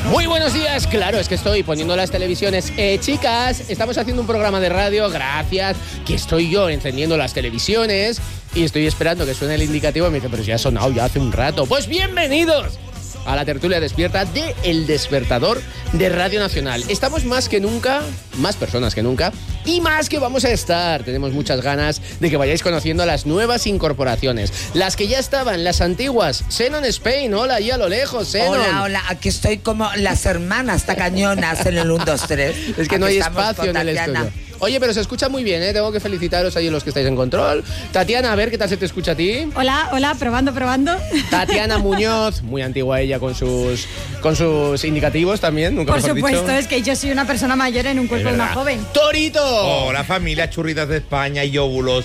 Muy buenos días, claro, es que estoy poniendo las televisiones. Chicas, estamos haciendo un programa de radio, gracias, que estoy yo encendiendo las televisiones y estoy esperando que suene el indicativo y me dice, pero si ha sonado ya hace un rato. Pues bienvenidos a la tertulia despierta de El Despertador de Radio Nacional. Estamos más que nunca, más personas que nunca, y más que vamos a estar. Tenemos muchas ganas de que vayáis conociendo a las nuevas incorporaciones. Las que ya estaban, las antiguas. Xenon Spain, hola, ahí a lo lejos, Xenon. Hola, hola, aquí estoy como las hermanas tacañonas en el 1, 2, 3. Es que no hay espacio en el estudio. Oye, pero se escucha muy bien, ¿eh? Tengo que felicitaros ahí los que estáis en control. Tatiana, a ver, ¿qué tal se te escucha a ti? Hola, hola, probando. Tatiana Muñoz, muy antigua ella con sus indicativos también, nunca Por mejor supuesto, dicho. es que yo soy una persona mayor en un cuerpo de una joven. ¡Torito! Hola familia, churritas de España y óvulos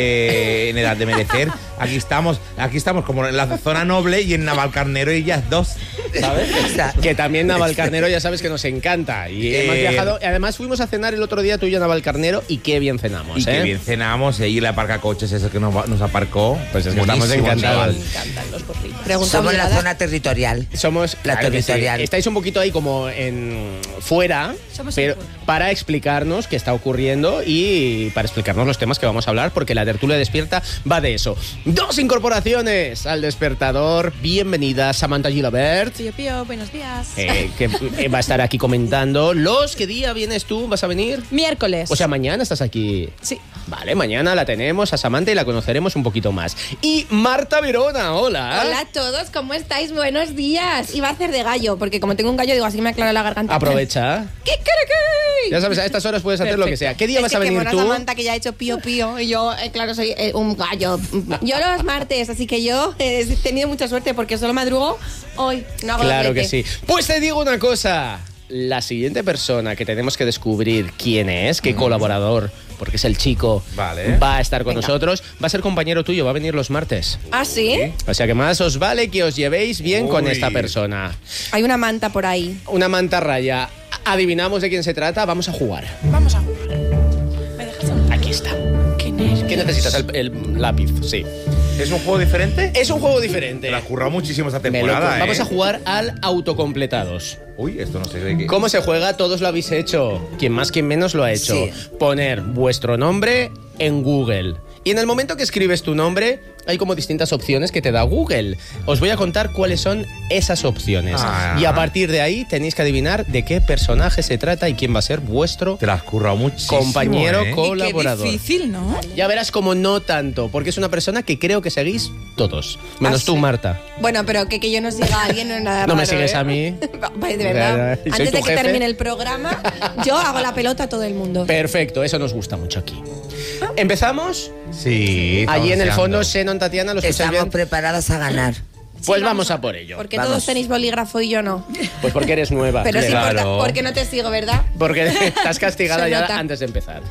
en edad de merecer. Aquí estamos como en la zona noble y en Navalcarnero y ellas dos, ¿sabes? Que también Navalcarnero ya sabes que nos encanta. Y hemos viajado, y además fuimos a cenar el otro día tú y yo a Navalcarnero y qué bien cenamos, Y qué bien cenamos, y la aparcacoches ese que nos aparcó. Pues es que buenísimo, estamos encantados. chaval. Me encantan los porritos. Somos la zona territorial. Somos La claro que sí. territorial. Estáis un poquito ahí como en fuera, Somos pero en fuera. para explicarnos qué está ocurriendo y para explicarnos los temas que vamos a hablar, porque la tertulia despierta va de eso. 2 incorporaciones al despertador. Bienvenida Samantha Gilabert, Pío, Pío, buenos días. que va a estar aquí comentando. ¿Qué día vienes tú? ¿Vas a venir? Miércoles. O sea, mañana estás aquí. Sí. Vale, mañana la tenemos a Samantha y la conoceremos un poquito más. Y Marta Verona, hola. Hola a todos, ¿cómo estáis? Buenos días. Iba a hacer de gallo, porque como tengo un gallo, digo, así que me aclaro la garganta. Aprovecha. ¿Qué quiere? Ya sabes, a estas horas puedes hacer lo que sea. ¿Qué día vas a venir que tú? Samantha, que ya ha hecho pío pío, y yo, claro, soy un gallo. Yo los martes, así que yo he tenido mucha suerte porque solo madrugo hoy. No hago Claro que doblete. sí. Pues te digo una cosa. La siguiente persona que tenemos que descubrir quién es, qué colaborador, porque es el chico, Vale. va a estar con nosotros, va a ser compañero tuyo, va a venir los martes. ¿Ah, sí? O sea que más os vale que os llevéis bien con Uy. esta persona. Hay una manta por ahí. Una mantarraya. Adivinamos de quién se trata, vamos a jugar. Vamos a jugar. ¿Me dejas hablar? Aquí está. ¿Qué necesitas? El lápiz, sí. ¿Es un juego diferente? Es un juego diferente. Me la ha currado muchísimo esta Me lo- temporada, Vamos a jugar al autocompletados. Uy, esto no sé de qué. ¿Cómo se juega? Todos lo habéis hecho. Quien más, quien menos lo ha hecho. Sí. Poner vuestro nombre en Google. Y en el momento que escribes tu nombre, hay como distintas opciones que te da Google. Os voy a contar cuáles son esas opciones. Ah. Y a partir de ahí tenéis que adivinar de qué personaje se trata y quién va a ser vuestro Te la has currado muchísimo, compañero ¿eh? colaborador. Qué difícil, ¿no? Ya verás como no tanto, porque es una persona que creo que seguís todos. Menos ¿Ah, tú, sí? Marta. Bueno, pero que yo no siga a alguien no es nada No me raro, sigues ¿eh? a mí. Vale, de verdad. Y soy Antes tu de que jefe. termine el programa, yo hago la pelota a todo el mundo. Perfecto, eso nos gusta mucho aquí. ¿Empezamos? Sí. Allí en el estamos fondo, deseando. Xenon, Tatiana, ¿los escucháis Estamos bien? preparadas a ganar. Pues vamos a por ello. Porque Vamos. todos tenéis bolígrafo y yo no. Pues porque eres nueva. Pero sí, Claro. porque no te sigo, ¿verdad? Porque estás castigada Se ya nota. antes de empezar.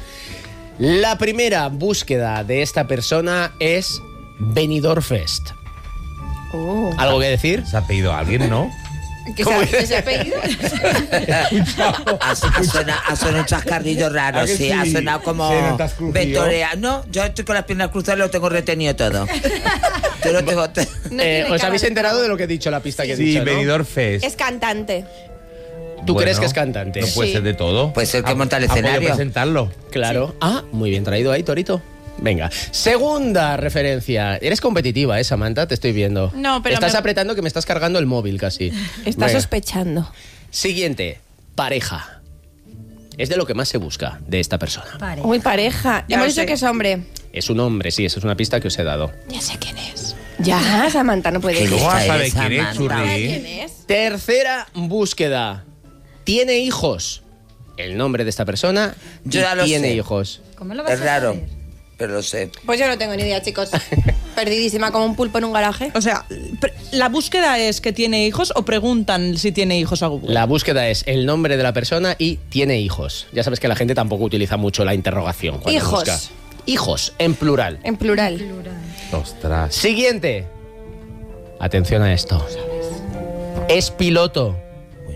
La primera búsqueda de esta persona es Benidorm Fest. ¿Algo que decir? Se ha pedido a alguien, ¿no? ¿Que ¿Cómo se, ese apellido? Ha sonado un chascarrillo raro, ¿A que sí. sí? Ha sonado como Sí, no te has crujido. Vetorea. No, yo estoy con las piernas cruzadas y lo tengo retenido todo. Yo lo tengo... No tiene ¿Os cara habéis de enterado trago. de lo que he dicho, la pista que he Sí, dicho, ¿no? Benidorm Fest. Es cantante. ¿Tú Bueno, crees que es cantante? No puede Sí. ser de todo. Puede ser que monta el ¿Ha podido escenario. presentarlo? Claro. Ah, muy bien traído ahí, Torito. Venga. Segunda referencia. Eres competitiva, Samantha? Te estoy viendo. No, pero Estás me- apretando que me estás cargando el móvil casi. Está Venga. sospechando. Siguiente. Pareja. Es de lo que más se busca de esta persona. Uy, pareja. Ya Hemos lo dicho sé. que es hombre. Es un hombre, sí, esa es una pista que os he dado. Ya sé quién es. Ya, Samantha, no puede ¿Qué ir. ¿Cómo vas a saber Esa quién es, Samantha. Churri? ¿Quién es? Tercera búsqueda. ¿Tiene hijos? El nombre de esta persona Yo ya lo tiene sé. hijos. ¿Cómo lo vas Es a raro, saber? pero lo sé. Pues yo no tengo ni idea, chicos. Perdidísima como un pulpo en un garaje. O sea, ¿la búsqueda es que tiene hijos o preguntan si tiene hijos a Google? La búsqueda es el nombre de la persona y tiene hijos. Ya sabes que la gente tampoco utiliza mucho la interrogación cuando Hijos. busca. Hijos, en plural. En plural. Ostras. Siguiente. Atención a esto. Es piloto.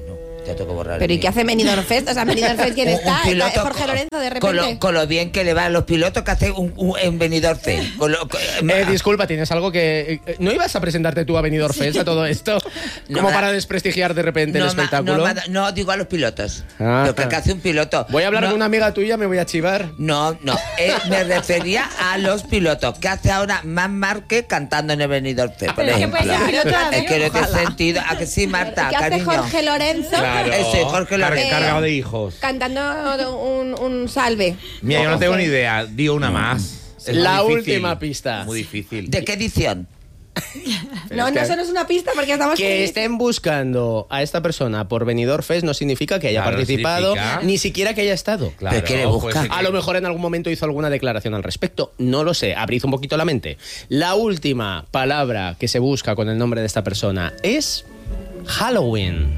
Ya tengo que borrar. Pero ¿y qué hace Benidorm Fest? O sea, Benidorm Fest, ¿quién está? piloto Jorge Lorenzo, de repente. Con lo bien que le va a los pilotos que hace un Benidorm Fest. Disculpa, ¿tienes algo que... ¿No ibas a presentarte tú a Benidorm Fest a todo esto? No, Como para desprestigiar de repente el espectáculo. No, digo a los pilotos. Ah. Lo que hace un piloto. Voy a hablar No, con una amiga tuya, me voy a chivar. No, me refería a los pilotos. ¿Qué hace ahora Marc Márquez cantando en el Benidorm Fest, por Pero es que ejemplo? puede ser piloto de Es que no tiene avión. sentido. ¿A que sí, Marta, ¿Qué hace cariño? Jorge Lorenzo? Claro. Ese, Jorge Lorenzo. Cargado de hijos. Cantando un salve. Mira, yo no tengo ni idea. Digo una más. Es La muy difícil. última pista. Muy difícil. ¿De qué edición? No, eso no es una pista porque estamos... Que estén buscando a esta persona por Benidorm Fest no significa que haya Claro, participado, significa. ni siquiera que haya estado. Claro, ¿Pero qué le busca? pues, A lo mejor en algún momento hizo alguna declaración al respecto. No lo sé, abriz un poquito la mente. La última palabra que se busca con el nombre de esta persona es Halloween.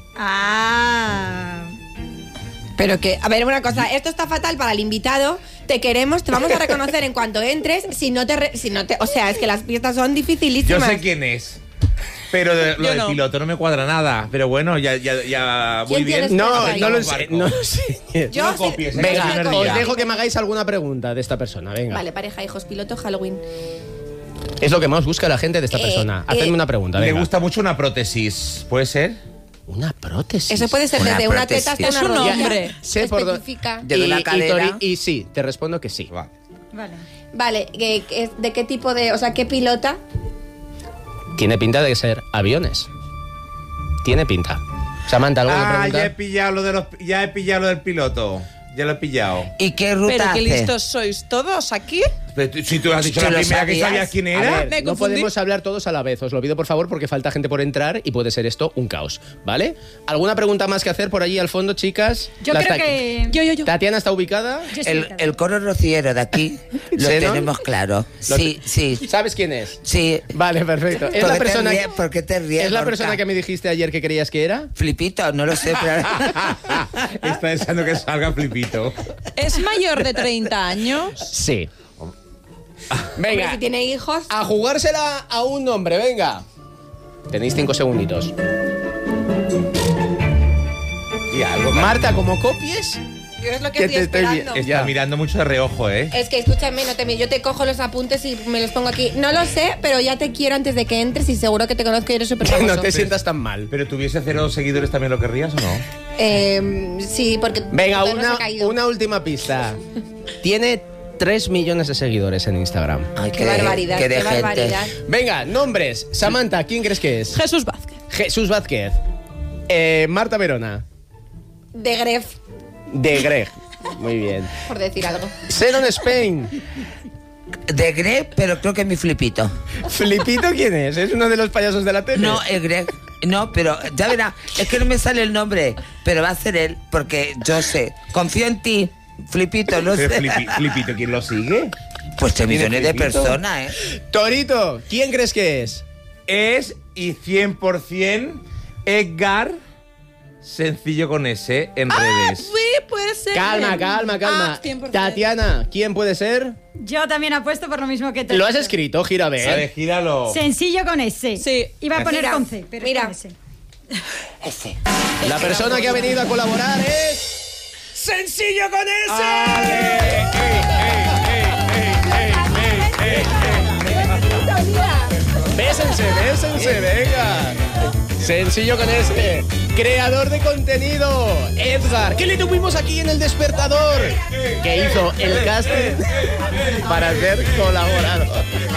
Ah. Pero que, a ver, una cosa, esto está fatal para el invitado. Te queremos, te vamos a reconocer en cuanto entres. Si no te, o sea, es que las pistas son Yo dificilísimas. sé quién es. Pero lo Yo del no. piloto no me cuadra nada. Pero bueno, ya muy ¿Quién bien. tienes No, ahí? no lo Barco. sé. No lo sé. Yo No sí- copies, venga, que es el Venga, primer os día. dejo que me hagáis alguna pregunta de esta persona. Venga. Vale, pareja, hijos, piloto, Halloween. Es lo que más busca la gente de esta persona. Hacedme una pregunta. Le Venga. gusta mucho una prótesis. ¿Puede ser? Una prótesis. Eso puede ser Una desde una teta hasta prótesis. una Es un rodilla. hombre. Sé por dónde- Especifica. De una cadera. Y sí, te respondo que sí. Va. Vale. Vale, ¿de qué tipo de, o sea, qué pilota? Tiene pinta de ser aviones. Tiene pinta. Samantha, ¿algo que Ya he preguntar? pillado lo del piloto. Ya lo he pillado. ¿Y qué ruta Pero qué hace? listos sois todos aquí. Pero si tú has dicho ¿Se la lo primera que sabías? sabías quién A era. ver, Me no confundí. podemos hablar todos a la vez. Os lo pido por favor porque falta gente por entrar y puede ser esto un caos, ¿vale? ¿Alguna pregunta más que hacer por allí al fondo, chicas? Yo Las creo ta- que. Yo. ¿Tatiana está ubicada? Yo sí, El coro rociero de aquí lo ¿Xenon? tenemos claro. Lo- Sí, sí. ¿Sabes quién es? Sí. Vale, perfecto. Es la persona ¿Por qué te ríes? ¿Es la Gorka? persona que me dijiste ayer que creías que era? Flipito, no lo sé, pero... Está deseando que salga Flipito. ¿Es mayor de 30 años? Sí. Hombre, Venga, si tiene hijos. a jugársela a un nombre, venga. Tenéis 5 segunditos. Y algo, Marta, como copies, Yo es lo que que estoy te estoy esperando. vi- Está Ya. mirando mucho de reojo, ¿eh? Es que escúchame, no te yo te cojo los apuntes y me los pongo aquí. No lo sé, pero ya te quiero antes de que entres y seguro que te conozco y eres súper que famoso. no te sientas tan mal. Pero tuviese 0 seguidores también lo querrías o no? Sí, porque Venga, todavía no se ha caído. una última pista. Tiene 3 millones de seguidores en Instagram. Ay, Qué barbaridad, qué de qué gente. barbaridad. Venga, nombres. Samantha, ¿quién crees que es? Jesús Vázquez. Jesús Vázquez. Marta Verona. De Gref, De Greg. Muy bien. por decir algo. Seron Spain. De Greg, pero creo que es mi Flipito. ¿Flipito quién es? ¿Es uno de los payasos de la tele? No, el Greg. No, pero ya verá, es que no me sale el nombre, pero va a ser él, porque yo sé. Confío en ti, Flipito, no sé. Pero Flipito, ¿quién lo sigue? Pues 3 millones de Flipito? personas, Torito, ¿quién crees que es? Es y 100% Edgar, sencillo con S, en redes. Sí, puede ser. Calma. Ah, 100%. Tatiana, ¿quién puede ser? Yo también apuesto por lo mismo que te. Lo has escrito, gira a A ver, ver. gíralo. Sencillo con S. Sí. Iba a poner Mira, con C, pero mira. con S. Ese. La persona que ha venido a colaborar es... ¡Sencillo con ese! Bésense, venga. Sencillo con ese. Creador de contenido, Edgar. ¿Qué le tuvimos aquí en El Despertador? Que hizo el casting para ser colaborador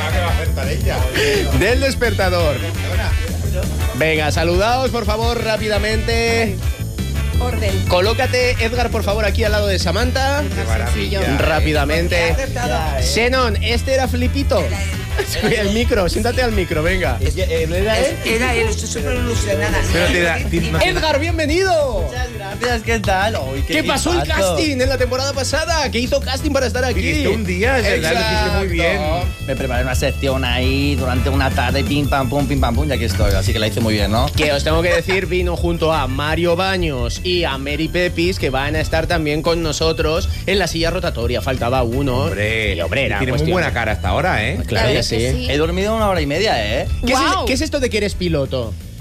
del Despertador. Venga, saludaos por favor rápidamente. Orden. Colócate, Edgar, por favor, aquí al lado de Samantha. Sencillo. Rápidamente. Xenon, este era Flipito. El micro, siéntate al micro, venga. Era él, estoy súper ilusionada. Pero no- Edgar, bienvenido. Gracias, ¿qué tal? Uy, ¿Qué pasó el equipazo. casting en la temporada pasada? ¿Qué hizo casting para estar aquí? Viniste un día, es verdad, lo hiciste muy bien. Me preparé una sección ahí durante una tarde, pim pam pum, y aquí estoy. Así que la hice muy bien, ¿no? Que os tengo que decir, vino junto a Mario Baños y a Mary Pepis, que van a estar también con nosotros en la silla rotatoria. Faltaba uno. Hombre, Y, hombre, era tiene muy cuestión. buena cara hasta ahora, ¿eh? Claro que que sí. sí. He dormido 1 hora y media, ¿eh? ¿Qué, Guau. ¿Qué es esto de que eres piloto?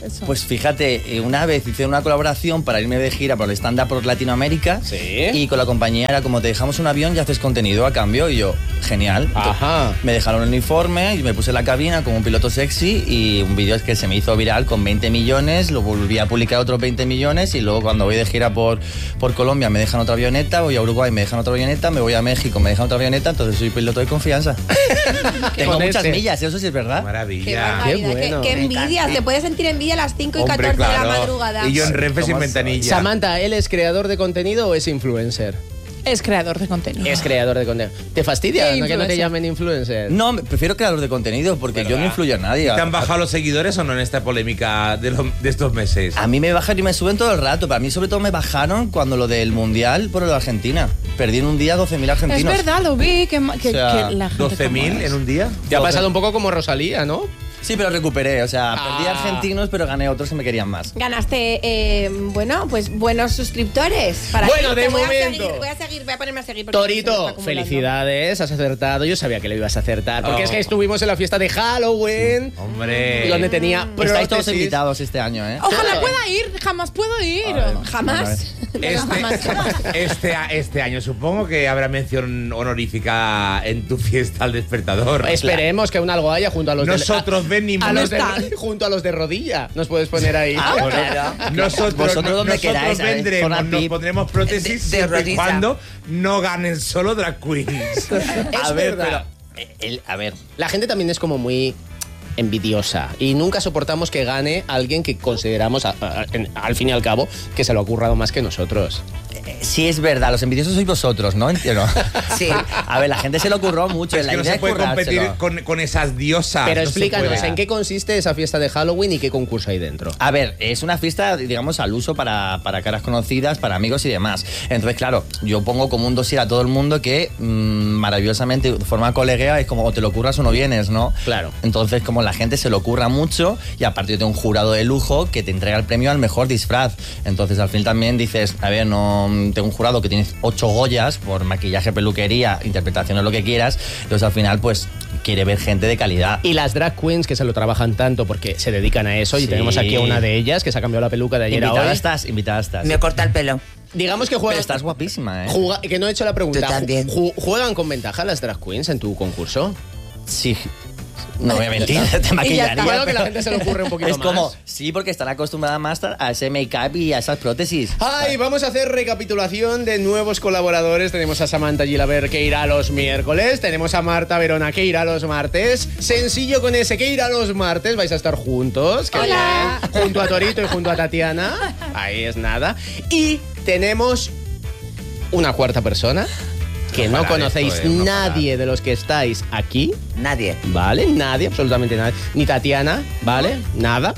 eso? Pues fíjate, una vez hice una colaboración para irme de gira por el stand-up por Latinoamérica. Sí. Y con la compañía era como te dejamos un avión y haces contenido a cambio. Y yo, genial. Ajá. Me dejaron el uniforme y me puse en la cabina como un piloto sexy y un vídeo que se me hizo viral con 20 millones, lo volví a publicar otros 20 millones y luego cuando voy de gira por Colombia me dejan otra avioneta, voy a Uruguay me dejan otra avioneta, me voy a México me dejan otra avioneta, entonces soy piloto de confianza. Tengo Con muchas este. millas, eso sí es verdad. Qué Maravilla. barbaridad, Qué bueno. qué envidia. Se puede sentir envidia a las 5 y 14 Hombre, de la claro. madrugada. Y yo en Renfe sin ¿Cómo ventanilla. Samantha, ¿él es creador de contenido o es influencer? Es creador de contenido. Es creador de contenido. ¿Te fastidia ¿Qué no, que no te influencer? llamen influencer? No, prefiero creador de contenido porque yo no influyo en nadie. ¿Te han bajado los seguidores o no en esta polémica de estos meses? A mí me bajan y me suben todo el rato. Para mí, sobre todo, me bajaron cuando lo del Mundial por lo de Argentina. Perdí en un día 12.000 Es argentinos. verdad, lo vi. Que O sea, la gente 12.000 en un día. Te ha pasado un poco como Rosalía, ¿no? Sí, pero recuperé. O sea, perdí Ah. argentinos, pero gané otros que me querían más. Ganaste, bueno, pues buenos suscriptores. Bueno, ti. de Te voy a momento. seguir, voy a ponerme a seguir. porque se me está Torito, acumulando. felicidades, has acertado. Yo sabía que lo ibas a acertar. Porque Oh. es que estuvimos en la fiesta de Halloween. Hombre. Donde tenía Estáis todos prótesis. invitados este año, ¿eh? Ojalá pueda ir, jamás puedo ir. Jamás. Este año supongo que habrá mención honorífica en tu fiesta al despertador. Esperemos que aún algo haya junto a los Nosotros de, venimos. a los de, están? junto a los de rodilla. Nos puedes poner ahí. Nosotros, Vosotros donde queráis, ¿sabes? vendremos, Zona nos VIP. pondremos prótesis De siempre y rodilla. cuando no ganen solo drag queens. Es verdad. A ver. La gente también es como muy envidiosa y nunca soportamos que gane alguien que consideramos al fin y al cabo que se lo ha currado más que nosotros. Sí, es verdad, los envidiosos sois vosotros, ¿no? Entiendo. Sí. A ver, la gente se lo curró mucho. Es la que no idea se es puede competir currárselo. con esas diosas. Pero no se explícanos, puede. ¿en qué consiste esa fiesta de Halloween y qué concurso hay dentro? A ver, es una fiesta, digamos, al uso para caras conocidas, para amigos y demás. Entonces, claro, yo pongo como un dossier a todo el mundo que maravillosamente, de forma coleguea, es como o te lo curras o no vienes, ¿no? Claro. Entonces, como la gente se lo curra mucho, y aparte yo tengo un jurado de lujo que te entrega el premio al mejor disfraz. Entonces, al fin también dices, a ver, no tengo un jurado que tiene 8 Goyas por maquillaje, peluquería, interpretación, lo que quieras. Entonces, al final, pues, quiere ver gente de calidad. Y las drag queens que se lo trabajan tanto porque se dedican a eso, y Sí. tenemos aquí a una de ellas que se ha cambiado la peluca de ayer a Invitada hoy. estás, invitada estás. Me corta el pelo. Digamos que Pero juegan. estás guapísima, ¿eh? Que no he hecho la pregunta. Tú también. ¿Juegan con ventaja las drag queens en tu concurso? Sí. No voy a mentir, te Y ya está. maquillaría. Bueno, que la pero gente se le ocurre un poquito es más. como, sí, porque están acostumbradas más a ese make-up y a esas prótesis. Ay, vamos a hacer recapitulación de nuevos colaboradores. Tenemos a Samantha Gilaber, que irá los miércoles. Tenemos a Marta Verona, que irá los martes. Sencillo con ese, que irá los martes. Vais a estar juntos. Qué Hola. bien. Junto a Torito y junto a Tatiana. Ahí es nada. Y tenemos una cuarta persona que no parar conocéis esto, no nadie de los que estáis aquí. Nadie. ¿Vale? Nadie, absolutamente nadie. Ni Tatiana, ¿vale? Nada.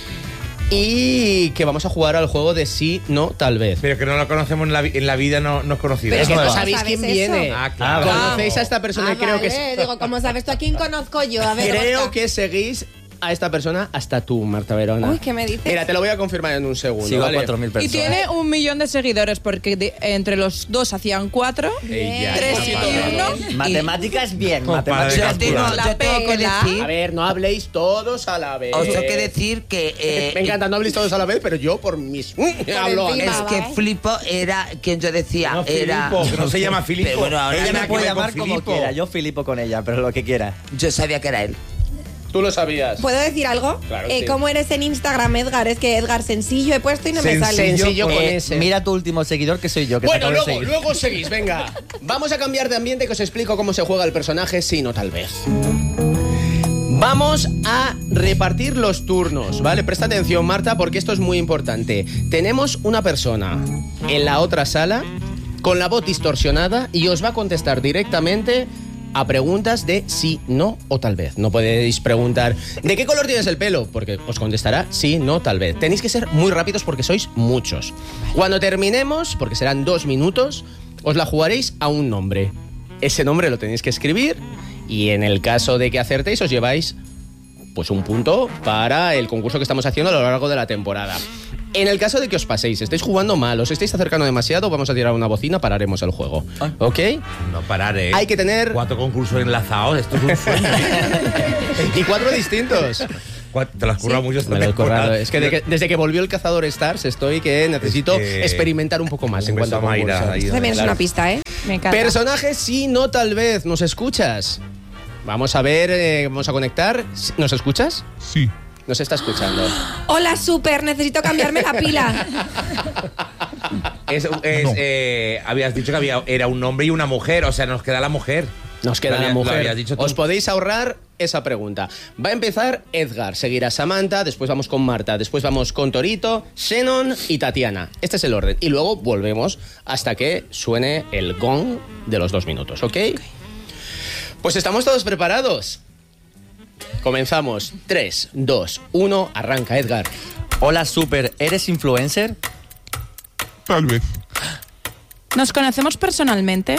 Y que vamos a jugar al juego de sí, no, tal vez. Pero que no lo conocemos en la vida, no es conocido. Pero es que ¿Cómo no va? sabéis ¿Sabes quién eso? viene. Ah, claro. ¿Conocéis a esta persona? Ah, Y creo que vale. Digo, ¿cómo sabes tú a quién conozco yo? A ver, creo Gorka. que seguís a esta persona hasta tú, Marta Verona. Uy, ¿qué me dices? Mira, te lo voy a confirmar en un segundo. Sigo ¿vale? a 4.000 personas. Y tiene 1 millón de seguidores porque entre los dos hacían 4. Ella, 3 ella, y ella. 1. Matemáticas bien, Como para matemáticas de calcular. Yo tengo que pela. decir, A ver, no habléis todos a la vez. os tengo que decir que Me encanta, no habléis todos a la vez, pero yo por mis... hablo encima. antes. es que Filipo era quien yo decía, No, era Filipo, que no se llama Filipo. Pero bueno, ahora Ella Nada me que puede ver con llamar como Filipo. quiera, yo filipo con ella, pero lo que quiera. yo sabía que era él. Tú lo sabías. ¿Puedo decir algo? Claro que sí. ¿Cómo eres en Instagram, Edgar? Es que Edgar Sencillo he puesto y no me sale. Sencillo con ese. Mira tu último seguidor que soy yo. Que te Bueno, acabo de luego, seguir. luego seguís, venga. Vamos a cambiar de ambiente, que os explico cómo se juega el personaje, sí, no, tal vez. Vamos a repartir los turnos, ¿vale? Presta atención, Marta, porque esto es muy importante. Tenemos una persona en la otra sala con la voz distorsionada y os va a contestar directamente a preguntas de sí, no o tal vez. No podéis preguntar ¿de qué color tienes el pelo? Porque os contestará sí, no, tal vez. Tenéis que ser muy rápidos porque sois muchos. Cuando terminemos, porque serán 2 minutos, os la jugaréis a un nombre. Ese nombre lo tenéis que escribir y en el caso de que acertéis os lleváis pues un punto para el concurso que estamos haciendo a lo largo de la temporada. En el caso de que os paséis, estéis jugando mal, os estéis acercando demasiado, vamos a tirar una bocina, pararemos el juego. ¿Ok? No parar, ¿eh? Hay que tener... 4 concursos enlazados, esto es un sueño. Y 4 distintos. Te lo has currado mucho esta Me lo he temporada. currado. Es que, desde que volvió el Cazador Stars estoy que necesito experimentar un poco más en cuanto a concursos. Esto también es una pista, ¿eh? Me encanta. Personajes sí, no tal vez. ¿Nos escuchas? Vamos a ver, vamos a conectar. ¿Nos escuchas? Sí. Nos está escuchando. Hola, súper, necesito cambiarme la pila. Habías dicho que era un hombre y una mujer, o sea, nos queda la mujer. Nos queda Lo la habías- lo mujer. habías dicho tú. Os podéis ahorrar esa pregunta. Va a empezar Edgar, seguirá Samantha, después vamos con Marta, después vamos con Torito, Xenon y Tatiana. Este es el orden. Y luego volvemos hasta que suene el gong de los 2 minutos, ¿ok? Pues estamos todos preparados. Comenzamos. 3, 2, 1, arranca Edgar. Hola, Super, ¿eres influencer? Tal vez. ¿Nos conocemos personalmente?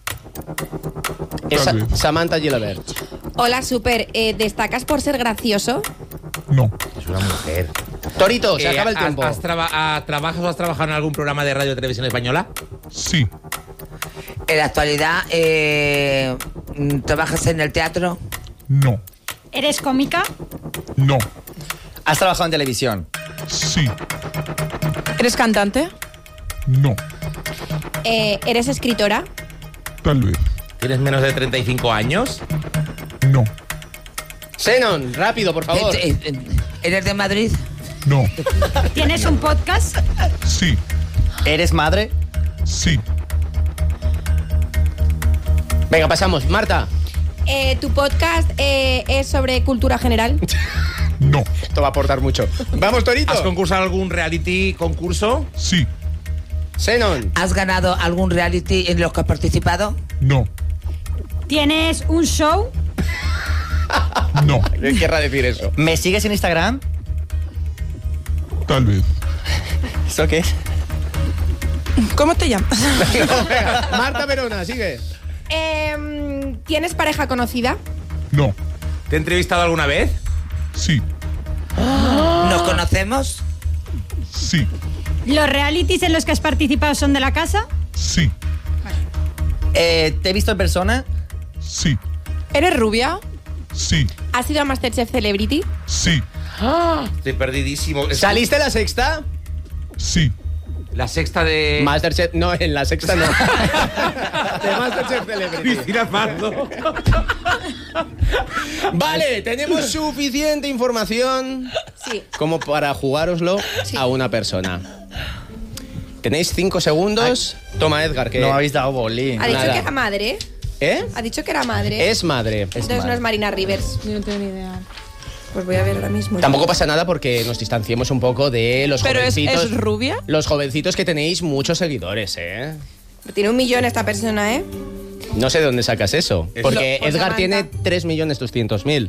Esa- vez. Samantha Gilabert. Hola, súper, ¿destacas por ser gracioso? No. Es una mujer. Torito, se acaba el tiempo. ¿Trabajas o has trabajado en algún programa de radio o televisión española? Sí. En la actualidad, ¿trabajas en el teatro? No. ¿Eres cómica? No. ¿Has trabajado en televisión? Sí. ¿Eres cantante? No. ¿Eres escritora? Tal vez. ¿Tienes menos de 35 años? No. Xenon, rápido, por favor. ¿Eres de Madrid? No. ¿Tienes un podcast? Sí. ¿Eres madre? Sí. Venga, pasamos. Marta. ¿Tu podcast es sobre cultura general? No. Esto va a aportar mucho. Vamos, Torito. ¿Has concursado en algún reality concurso? Sí. Xenon. ¿Has ganado algún reality en los que has participado? No. ¿Tienes un show? No. ¿Qué querrá decir eso? ¿Me sigues en Instagram? Tal vez. ¿Eso qué es? ¿Cómo te llamas? Venga, Marta Verona, sigue. ¿Tienes pareja conocida? No. ¿Te he entrevistado alguna vez? Sí. ¿Nos conocemos? Sí. ¿Los realities en los que has participado son de la casa? Sí. ¿Te he visto en persona? Sí. ¿Eres rubia? Sí. ¿Has ido a Masterchef Celebrity? Sí. Estoy perdidísimo. ¿Saliste la sexta? Sí. La sexta de... Masterchef, no, en la sexta no. De Masterchef Celebrity. Cristina Pardo. Vale, tenemos suficiente información Sí. como para jugároslo a una persona. Tenéis 5 segundos. Toma, Edgar, que... No habéis dado bolín. Ha dicho Nada. que era madre. ¿Eh? Ha dicho que era madre. Es madre. Entonces no es Marina Rivers. Yo no tengo ni idea. Pues voy a ver ahora mismo. Tampoco pasa nada porque nos distanciemos un poco de los ¿Pero jovencitos. es rubia? Los jovencitos que tenéis muchos seguidores, ¿eh? Tiene 1 millón esta persona, ¿eh? No sé de dónde sacas eso. Porque Pues Edgar Samantha. tiene 3.200.000.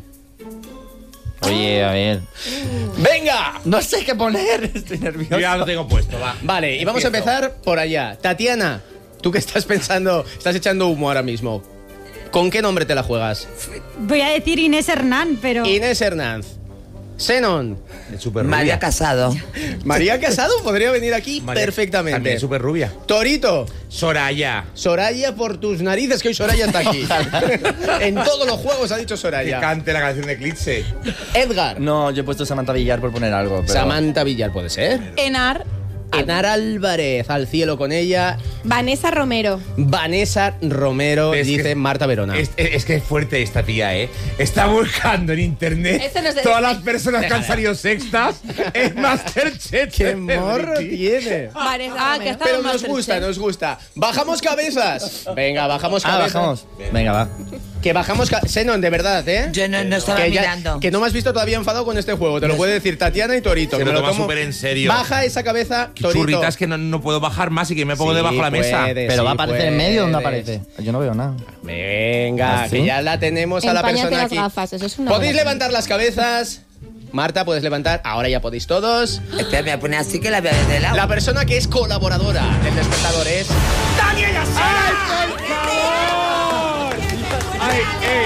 Oye, a ver. ¡Venga! No sé qué poner. Estoy nervioso. Yo ya lo tengo puesto, va. Vale, y vamos a Empiezo. empezar por allá. Tatiana, tú que estás pensando, estás echando humo ahora mismo. ¿Con qué nombre te la juegas? Voy a decir Inés Hernán, pero... Inés Hernández. Xenon. Es súper María rubia. Casado. María Casado podría venir aquí María- perfectamente. También es súper rubia. Torito. Soraya. Soraya por tus narices, que hoy Soraya está aquí. En todos los juegos ha dicho Que Soraya. cante la canción de Eclipse. Edgar. No, yo he puesto Samantha Villar por poner algo. Pero... Samantha Villar, ¿puede ser? Enar. Enar Álvarez, al cielo con ella. Vanessa Romero. Vanessa Romero, Es dice que- Marta Verona. Es que es fuerte esta tía, ¿eh? Está buscando en internet Esto no es de- todas las personas que han salido sextas en Masterchef. ¡Qué morro Celebrity. tiene! Vanessa Ah, Romero. que está Pero en nos Masterchef. gusta, nos gusta. ¡Bajamos cabezas! Venga, bajamos Ah, cabezas. bajamos. Venga, va. Que bajamos Xenon, de verdad, ¿eh? Yo no estaba que, mirando. que no me has visto todavía enfadado con este juego. Te lo puede decir Tatiana y Torito. Se que lo me toma tomo súper en serio. Baja esa cabeza, Qué Torito. churritas que no puedo bajar más y que me pongo Sí, debajo de la mesa. puedes, Pero sí va a aparecer en medio, ¿dónde puedes. aparece? Yo no veo nada. Venga, ¿Ah, sí? que ya la tenemos a la Empáñate persona las aquí. gafas, eso es una Podéis buena levantar las cabezas. Marta, puedes levantar. Ahora ya podéis todos. Espera, me voy a poner así que la veo desde lado. La persona que es colaboradora del Despertador es... ¡Daniel Yacer! ¡Ay, por favor! ¡Ay,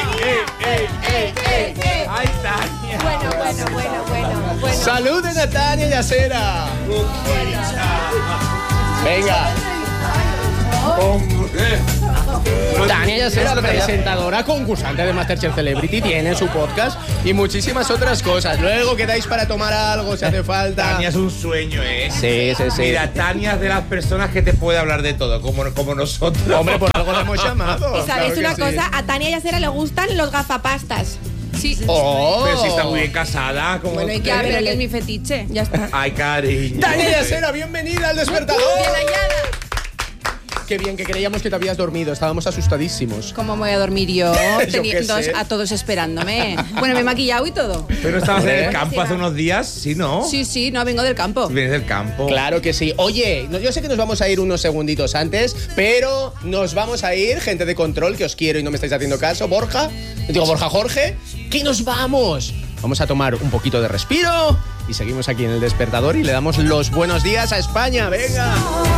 ¡Ay, Tania! Bueno. ¡Saluden a Tania Yacera! Venga. Tania Yasera, presentadora, concursante de Masterchef Celebrity, tiene su podcast y muchísimas otras cosas. Luego quedáis para tomar algo si hace falta. Tania es un sueño, ¿eh? Sí, sí, sí. Mira, Tania es de las personas que te puede hablar de todo, como nosotros. Hombre, por algo la hemos llamado. Y sabéis Claro que una sí. cosa, a Tania Yasera le gustan los gafapastas. Sí. Oh. Pero si está muy bien casada, como Bueno, ¿y qué? Ya, pero Pero que le- es mi fetiche. Ya está. Ay, cariño. Tania Yasera, bienvenida al despertador. Bien hallada. Qué bien, que creíamos que te habías dormido, estábamos asustadísimos. ¿Cómo me voy a dormir yo? Yo qué sé. A todos esperándome. Bueno, me he maquillado y todo. Pero estabas en el ¿Eh? campo hace unos días, ¿sí, no? Sí, no, vengo del campo. Vienes del campo. Claro que sí. Oye, yo sé que nos vamos a ir unos segunditos antes, pero nos vamos a ir, gente de control, que os quiero y no me estáis haciendo caso. Borja, Jorge, que nos vamos. Vamos a tomar un poquito de respiro y seguimos aquí en el despertador y le damos los buenos días a España. Venga.